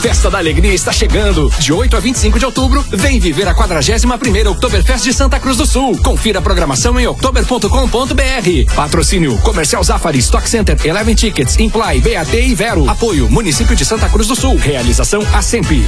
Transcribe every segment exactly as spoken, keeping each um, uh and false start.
Festa da Alegria está chegando. De oito a vinte e cinco de outubro, vem viver a quadragésima primeira Oktoberfest de Santa Cruz do Sul. Confira a programação em oktober ponto com ponto br. Patrocínio Comercial Zafari, Stock Center, Eleven Tickets, Imply, B A T e Vero. Apoio Município de Santa Cruz do Sul. Realização A S E M P.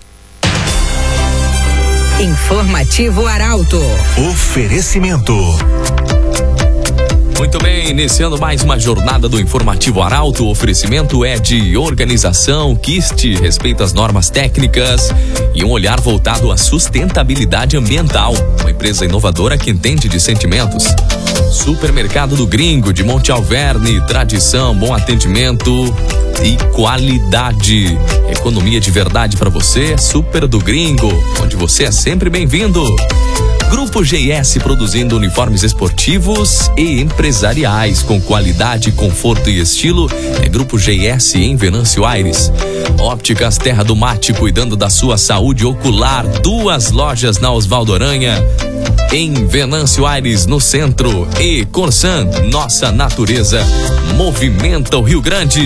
Informativo Arauto. Oferecimento. Muito bem, iniciando mais uma jornada do Informativo Arauto. O oferecimento é de Organização Kist, respeita as normas técnicas e um olhar voltado à sustentabilidade ambiental. Uma empresa inovadora que entende de sentimentos. Supermercado do Gringo, de Monte Alverne, tradição, bom atendimento e qualidade. Economia de verdade para você, Super do Gringo, onde você é sempre bem-vindo. Grupo G S, produzindo uniformes esportivos e empresariais com qualidade, conforto e estilo. É Grupo G S em Venâncio Aires. Ópticas Terra do Mate, cuidando da sua saúde ocular. Duas lojas na Osvaldo Aranha, em Venâncio Aires, no centro. E Corsan, nossa natureza movimenta o Rio Grande.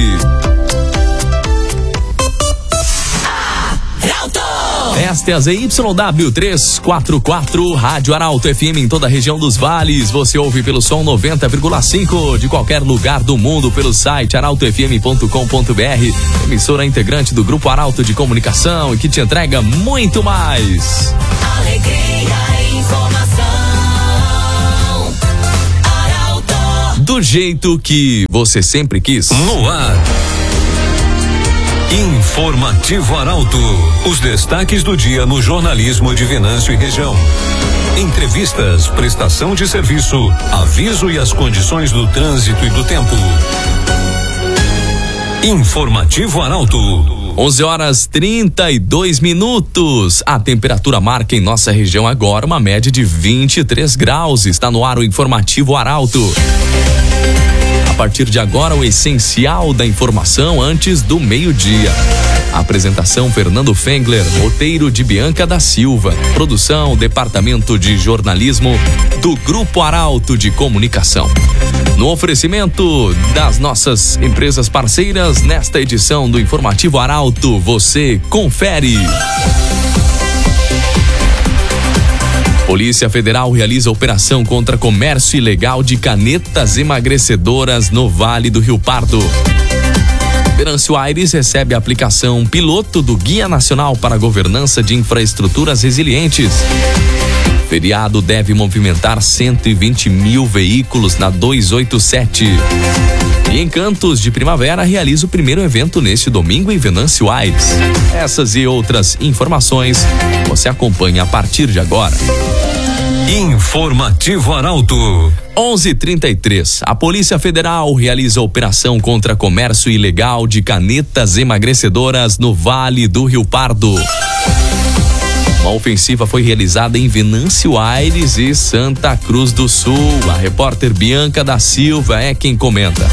Esta é a Z Y W trezentos e quarenta e quatro, Rádio Arauto F M em toda a região dos vales. Você ouve pelo som noventa vírgula cinco de qualquer lugar do mundo pelo site arauto f m ponto com ponto b r. Emissora integrante do Grupo Arauto de Comunicação e que te entrega muito mais. Alegria e informação. Arauto. Do jeito que você sempre quis. No ar. Informativo Arauto. Os destaques do dia no jornalismo de Venâncio e região. Entrevistas, prestação de serviço, aviso e as condições do trânsito e do tempo. Informativo Arauto. onze horas trinta e dois minutos. A temperatura marca em nossa região agora uma média de vinte e três graus. Está no ar o Informativo Arauto. A partir de agora, o essencial da informação antes do meio-dia. Apresentação Fernando Fengler, roteiro de Bianca da Silva. Produção, Departamento de Jornalismo do Grupo Arauto de Comunicação. No oferecimento das nossas empresas parceiras, nesta edição do Informativo Arauto, você confere. Polícia Federal realiza operação contra comércio ilegal de canetas emagrecedoras no Vale do Rio Pardo. Venâncio Aires recebe a aplicação piloto do Guia Nacional para a Governança de Infraestruturas Resilientes. Feriado deve movimentar cento e vinte mil veículos na duzentos e oitenta e sete. E Encantos de Primavera realiza o primeiro evento neste domingo em Venâncio Aires. Essas e outras informações você acompanha a partir de agora. Informativo Arauto. onze e trinta e três. A Polícia Federal realiza operação contra comércio ilegal de canetas emagrecedoras no Vale do Rio Pardo. Uma ofensiva foi realizada em Venâncio Aires e Santa Cruz do Sul. A repórter Bianca da Silva é quem comenta.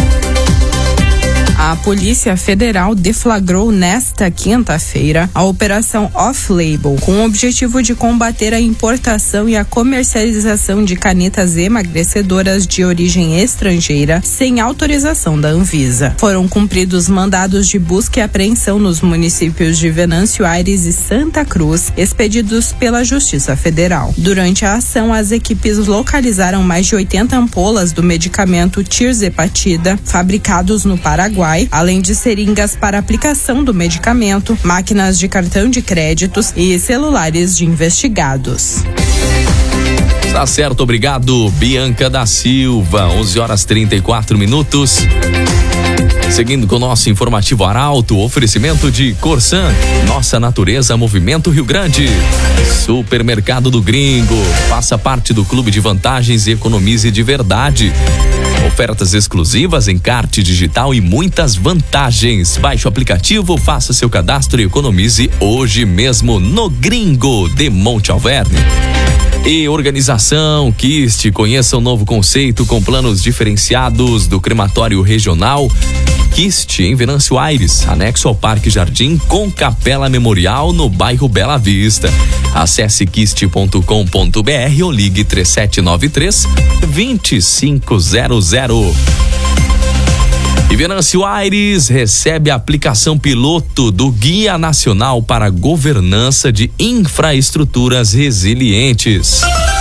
A Polícia Federal deflagrou nesta quinta-feira a Operação Off-Label, com o objetivo de combater a importação e a comercialização de canetas emagrecedoras de origem estrangeira sem autorização da Anvisa. Foram cumpridos mandados de busca e apreensão nos municípios de Venâncio Aires e Santa Cruz, expedidos pela Justiça Federal. Durante a ação, as equipes localizaram mais de oitenta ampolas do medicamento tirzepatida, fabricados no Paraguai, além de seringas para aplicação do medicamento, máquinas de cartão de créditos e celulares de investigados. Tá certo, obrigado, Bianca da Silva. onze horas trinta e quatro minutos. Seguindo com o nosso Informativo Arauto, oferecimento de Corsan, nossa natureza, movimento Rio Grande. Supermercado do Gringo, faça parte do clube de vantagens e economize de verdade. Ofertas exclusivas em kart digital e muitas vantagens. Baixe o aplicativo, faça seu cadastro e economize hoje mesmo no Gringo de Monte Alverne. E Organização Kist, conheça o novo conceito com planos diferenciados do crematório regional Kist em Venâncio Aires, anexo ao Parque Jardim com Capela Memorial no bairro Bela Vista. Acesse kist ponto com ponto b r ou ligue três sete nove três, dois cinco zero zero. E Venâncio Aires recebe a aplicação piloto do Guia Nacional para a Governança de Infraestruturas Resilientes.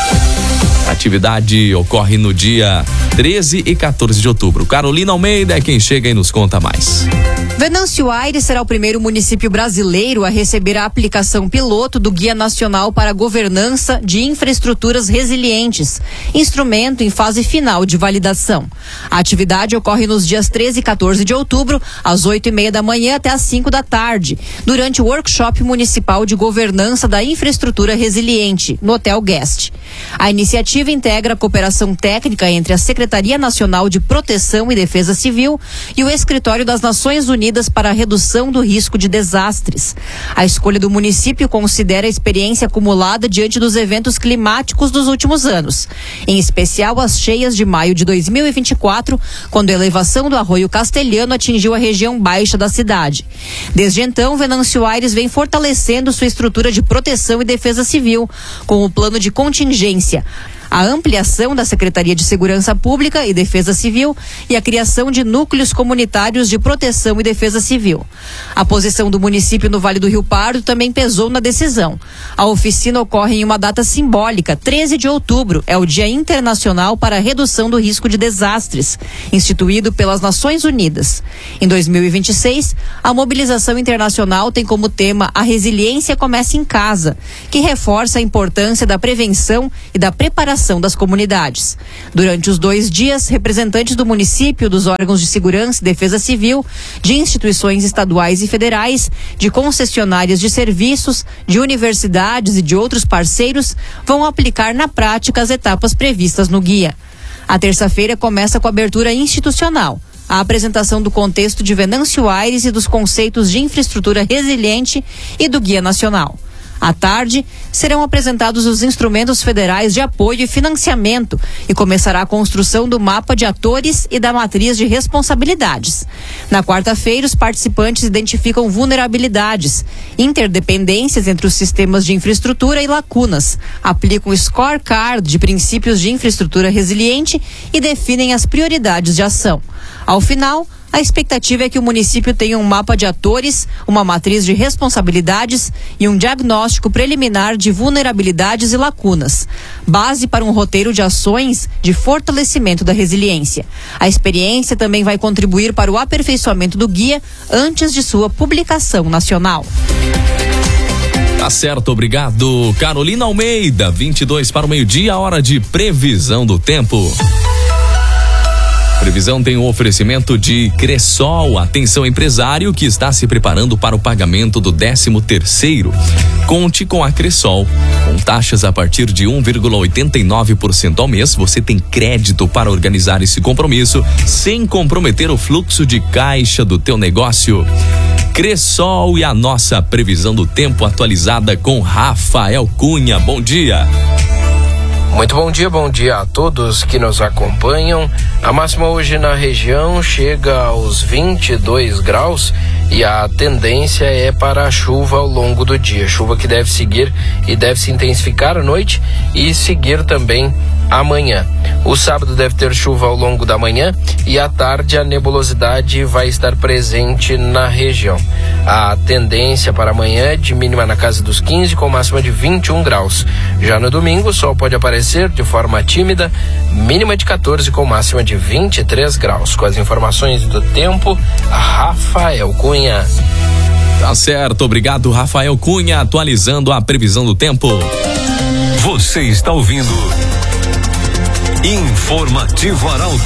A atividade ocorre no dia treze e quatorze de outubro. Carolina Almeida é quem chega e nos conta mais. Venâncio Aires será o primeiro município brasileiro a receber a aplicação piloto do Guia Nacional para a Governança de Infraestruturas Resilientes, instrumento em fase final de validação. A atividade ocorre nos dias treze e quatorze de outubro, às oito e meia da manhã até às cinco da tarde, durante o Workshop Municipal de Governança da Infraestrutura Resiliente, no Hotel Guest. A iniciativa integra a cooperação técnica entre a Secretaria Nacional de Proteção e Defesa Civil e o Escritório das Nações Unidas para a redução do risco de desastres. A escolha do município considera a experiência acumulada diante dos eventos climáticos dos últimos anos, em especial as cheias de maio de dois mil e vinte e quatro, quando a elevação do Arroio Castelhano atingiu a região baixa da cidade. Desde então, Venâncio Aires vem fortalecendo sua estrutura de proteção e defesa civil, com o plano de contingência, a ampliação da Secretaria de Segurança Pública e Defesa Civil e a criação de núcleos comunitários de proteção e defesa civil. A posição do município no Vale do Rio Pardo também pesou na decisão. A oficina ocorre em uma data simbólica, treze de outubro, é o Dia Internacional para a Redução do Risco de Desastres, instituído pelas Nações Unidas. Em dois mil e vinte e seis, a mobilização internacional tem como tema A Resiliência Começa em Casa, que reforça a importância da prevenção e da preparação das comunidades. Durante os dois dias, representantes do município, dos órgãos de segurança e defesa civil, de instituições estaduais e federais, de concessionárias de serviços, de universidades e de outros parceiros vão aplicar na prática as etapas previstas no guia. A terça-feira começa com a abertura institucional, a apresentação do contexto de Venâncio Aires e dos conceitos de infraestrutura resiliente e do Guia Nacional. À tarde, serão apresentados os instrumentos federais de apoio e financiamento e começará a construção do mapa de atores e da matriz de responsabilidades. Na quarta-feira, os participantes identificam vulnerabilidades, interdependências entre os sistemas de infraestrutura e lacunas, aplicam o scorecard de princípios de infraestrutura resiliente e definem as prioridades de ação. Ao final, a expectativa é que o município tenha um mapa de atores, uma matriz de responsabilidades e um diagnóstico preliminar de vulnerabilidades e lacunas, base para um roteiro de ações de fortalecimento da resiliência. A experiência também vai contribuir para o aperfeiçoamento do guia antes de sua publicação nacional. Tá certo, obrigado. Carolina Almeida, vinte e dois para o meio-dia, hora de previsão do tempo. Previsão tem um oferecimento de Cressol. Atenção, empresário que está se preparando para o pagamento do décimo terceiro. Conte com a Cressol. Com taxas a partir de um vírgula oitenta e nove por cento ao mês, você tem crédito para organizar esse compromisso sem comprometer o fluxo de caixa do teu negócio. Cressol e a nossa previsão do tempo atualizada com Rafael Cunha. Bom dia. Muito bom dia, bom dia a todos que nos acompanham. A máxima hoje na região chega aos vinte e dois graus e a tendência é para a chuva ao longo do dia. Chuva que deve seguir e deve se intensificar à noite e seguir também amanhã. O sábado deve ter chuva ao longo da manhã e à tarde a nebulosidade vai estar presente na região. A tendência para amanhã é de mínima na casa dos quinze com máxima de vinte e um graus. Já no domingo o sol pode aparecer de forma tímida, mínima de quatorze com máxima de vinte e três graus. Com as informações do tempo, Rafael Cunha. Tá certo, obrigado Rafael Cunha, atualizando a previsão do tempo. Você está ouvindo Informativo Arauto.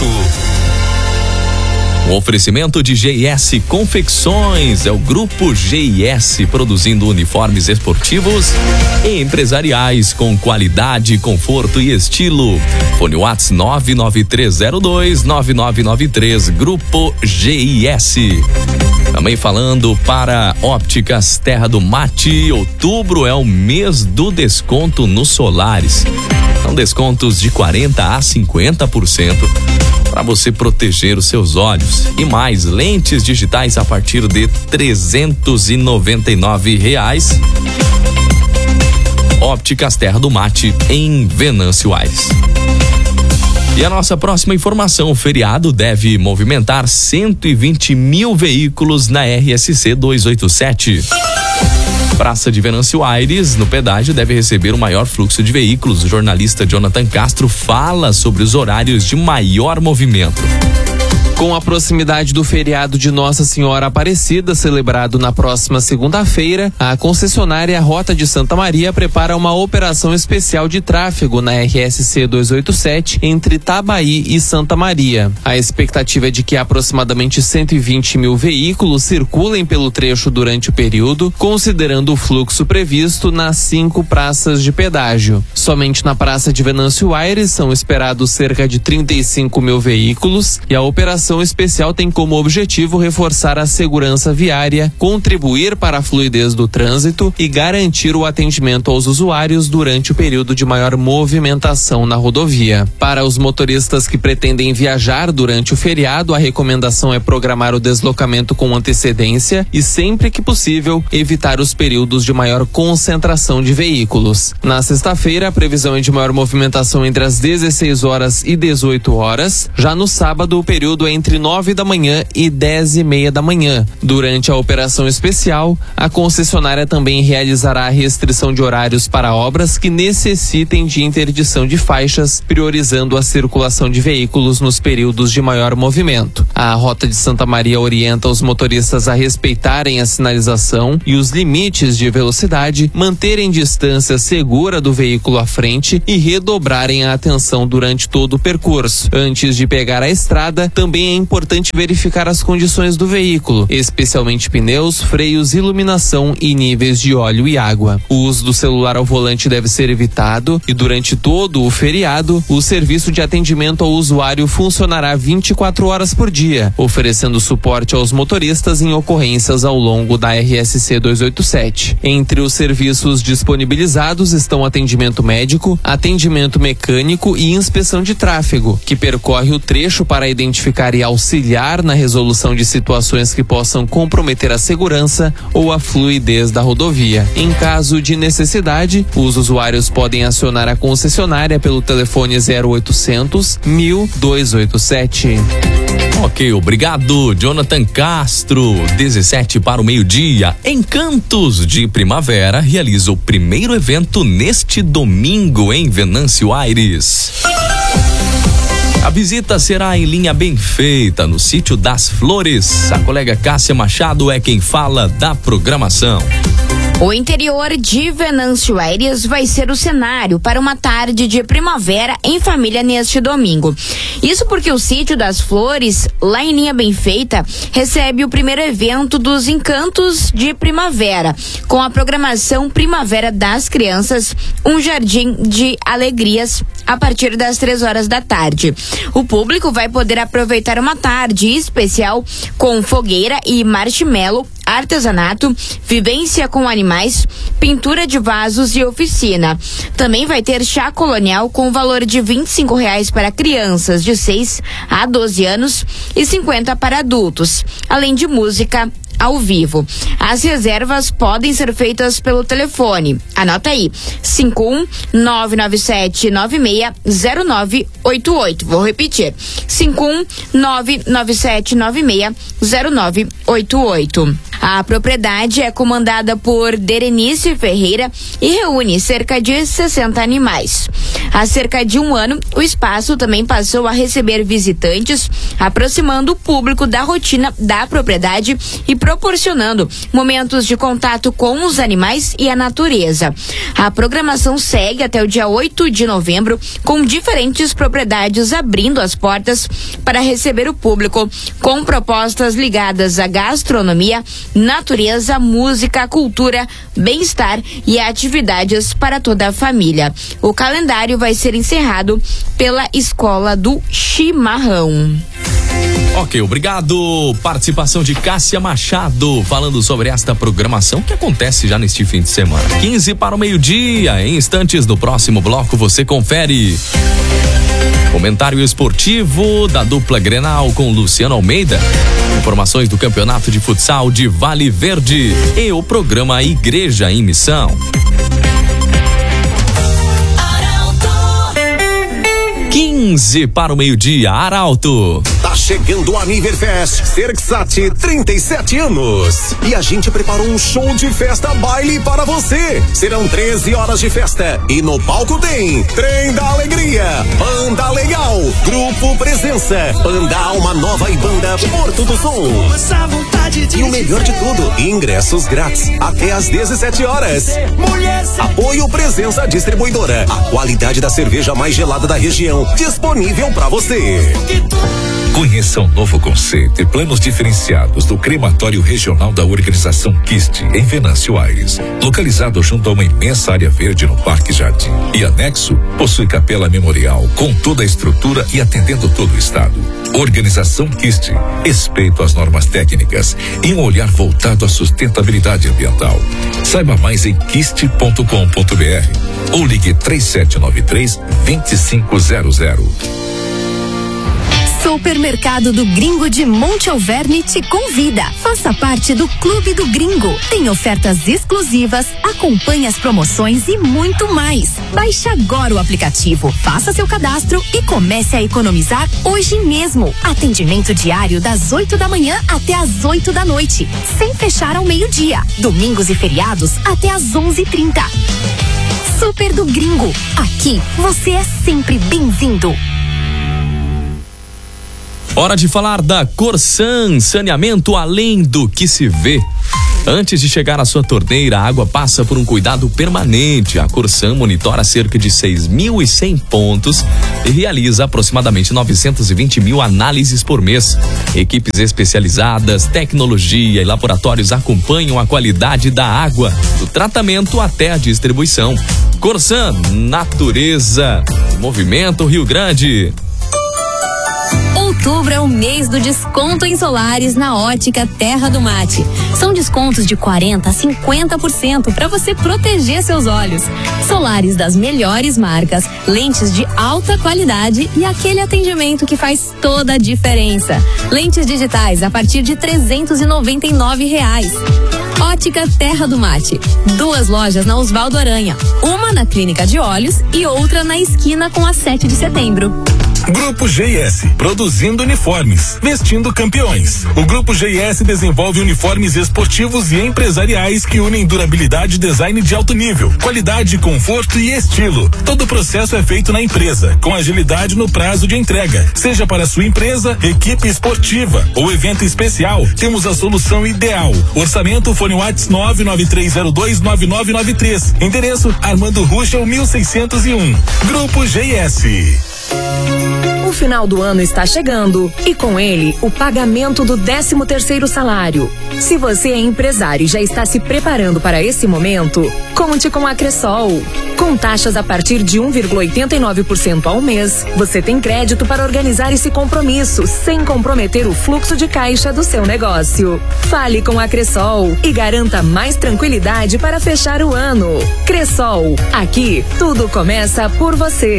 Um oferecimento de G S Confecções, é o grupo G S produzindo uniformes esportivos e empresariais com qualidade, conforto e estilo. Fone WhatsApp nove nove três zero dois nove nove nove três, Grupo G S. Também falando para Ópticas Terra do Mate, outubro é o mês do desconto nos solares. São descontos de quarenta a cinquenta por cento para você proteger os seus olhos. E mais, lentes digitais a partir de trezentos e noventa e nove reais. Ópticas Terra do Mate em Venâncio Aires. E a nossa próxima informação, o feriado deve movimentar cento e vinte mil veículos na R S C duzentos e oitenta e sete. Praça de Venâncio Aires, no pedágio, deve receber o maior fluxo de veículos. O jornalista Jonathan Castro fala sobre os horários de maior movimento. Com a proximidade do feriado de Nossa Senhora Aparecida, celebrado na próxima segunda-feira, a concessionária Rota de Santa Maria prepara uma operação especial de tráfego na R S C duzentos e oitenta e sete entre Itabaí e Santa Maria. A expectativa é de que aproximadamente cento e vinte mil veículos circulem pelo trecho durante o período, considerando o fluxo previsto nas cinco praças de pedágio. Somente na Praça de Venâncio Aires são esperados cerca de trinta e cinco mil veículos e a operação A ação especial tem como objetivo reforçar a segurança viária, contribuir para a fluidez do trânsito e garantir o atendimento aos usuários durante o período de maior movimentação na rodovia. Para os motoristas que pretendem viajar durante o feriado, a recomendação é programar o deslocamento com antecedência e, sempre que possível, evitar os períodos de maior concentração de veículos. Na sexta-feira, a previsão é de maior movimentação entre as dezesseis horas e dezoito horas. Já no sábado, o período é entre nove da manhã e dez e meia da manhã. Durante a operação especial, a concessionária também realizará a restrição de horários para obras que necessitem de interdição de faixas, priorizando a circulação de veículos nos períodos de maior movimento. A Rota de Santa Maria orienta os motoristas a respeitarem a sinalização e os limites de velocidade, manterem distância segura do veículo à frente e redobrarem a atenção durante todo o percurso. Antes de pegar a estrada, também é importante verificar as condições do veículo, especialmente pneus, freios, iluminação e níveis de óleo e água. O uso do celular ao volante deve ser evitado e durante todo o feriado, o serviço de atendimento ao usuário funcionará vinte e quatro horas por dia, oferecendo suporte aos motoristas em ocorrências ao longo da R S C duzentos e oitenta e sete. Entre os serviços disponibilizados estão atendimento médico, atendimento mecânico e inspeção de tráfego, que percorre o trecho para identificar e auxiliar na resolução de situações que possam comprometer a segurança ou a fluidez da rodovia. Em caso de necessidade, os usuários podem acionar a concessionária pelo telefone zero oitocentos, mil, duzentos e oitenta e sete. Ok, obrigado, Jonathan Castro. dezessete para o meio-dia. Encantos de Primavera realiza o primeiro evento neste domingo em Venâncio Aires. A visita será em linha bem feita, no Sítio das Flores. A colega Cássia Machado é quem fala da programação. O interior de Venâncio Aires vai ser o cenário para uma tarde de primavera em família neste domingo. Isso porque o Sítio das Flores, lá em Linha Bem Feita, recebe o primeiro evento dos Encantos de Primavera, com a programação Primavera das Crianças, um jardim de alegrias, a partir das três horas da tarde. O público vai poder aproveitar uma tarde especial com fogueira e marshmallow, artesanato, vivência com animais, pintura de vasos e oficina. Também vai ter chá colonial com valor de vinte e cinco reais para crianças de seis a doze anos e cinquenta para adultos, além de música ao vivo. As reservas podem ser feitas pelo telefone. Anota aí: cinco um nove nove sete nove seis zero nove oito oito. Vou repetir: cinco um nove nove sete nove seis zero nove oito oito. A propriedade é comandada por Derenice Ferreira e reúne cerca de sessenta animais. Há cerca de um ano, o espaço também passou a receber visitantes, aproximando o público da rotina da propriedade e proporcionando momentos de contato com os animais e a natureza. A programação segue até o dia oito de novembro, com diferentes propriedades abrindo as portas para receber o público, com propostas ligadas à gastronomia, natureza, música, cultura, bem-estar e atividades para toda a família. O calendário vai ser encerrado pela Escola do Chimarrão. Ok, obrigado. Participação de Cássia Machado falando sobre esta programação que acontece já neste fim de semana. quinze para o meio-dia. Em instantes do próximo bloco você confere. Comentário esportivo da dupla Grenal com Luciano Almeida. Informações do campeonato de futsal de Vale Verde e o programa Igreja em Missão. quinze para o meio-dia, Arauto. Tá chegando o Aniverfest Serxat trinta e sete anos. E a gente preparou um show de festa baile para você. Serão treze horas de festa. E no palco tem Trem da Alegria, Banda Legal, Grupo Presença, Banda Alma Nova e Banda Porto do Som. E o melhor de tudo, ingressos grátis até às dezessete horas. Apoio Presença Distribuidora. A qualidade da cerveja mais gelada da região, disponível para você. Conheça o novo conceito e planos diferenciados do crematório regional da organização KIST, em Venâncio Aires. Localizado junto a uma imensa área verde no Parque Jardim. E anexo, possui capela memorial, com toda a estrutura e atendendo todo o estado. Organização KIST, respeito às normas técnicas e um olhar voltado à sustentabilidade ambiental. Saiba mais em kist ponto com ponto br ou ligue três sete nove três, dois cinco zero zero. Supermercado do Gringo de Monte Alverne te convida. Faça parte do Clube do Gringo. Tem ofertas exclusivas, acompanhe as promoções e muito mais. Baixe agora o aplicativo, faça seu cadastro e comece a economizar hoje mesmo. Atendimento diário das oito da manhã até as oito da noite, sem fechar ao meio-dia. Domingos e feriados até às onze e trinta. Super do Gringo. Aqui você é sempre bem-vindo. Hora de falar da Corsan, saneamento além do que se vê. Antes de chegar à sua torneira, a água passa por um cuidado permanente. A Corsan monitora cerca de seis mil e cem pontos e realiza aproximadamente novecentos e vinte mil análises por mês. Equipes especializadas, tecnologia e laboratórios acompanham a qualidade da água, do tratamento até a distribuição. Corsan, natureza, movimento Rio Grande. Outubro é o mês do desconto em solares na Ótica Terra do Mate. São descontos de quarenta a cinquenta por cento para você proteger seus olhos. Solares das melhores marcas, lentes de alta qualidade e aquele atendimento que faz toda a diferença. Lentes digitais a partir de trezentos e noventa e nove reais. Ótica Terra do Mate. Duas lojas na Osvaldo Aranha. Uma na Clínica de Olhos e outra na esquina com a sete de setembro. Grupo G S, produzindo uniformes, vestindo campeões. O Grupo G S desenvolve uniformes esportivos e empresariais que unem durabilidade e design de alto nível, qualidade, conforto e estilo. Todo o processo é feito na empresa, com agilidade no prazo de entrega. Seja para sua empresa, equipe esportiva ou evento especial, temos a solução ideal. Orçamento fone WhatsApp nove nove três zero dois nove nove nove três. Endereço Armando Ruschel mil seiscentos e um. Grupo G S. O final do ano está chegando e com ele o pagamento do décimo terceiro salário. Se você é empresário e já está se preparando para esse momento, conte com a Cressol. Com taxas a partir de um vírgula oitenta e nove por cento ao mês, você tem crédito para organizar esse compromisso sem comprometer o fluxo de caixa do seu negócio. Fale com a Cressol e garanta mais tranquilidade para fechar o ano. Cressol, aqui tudo começa por você.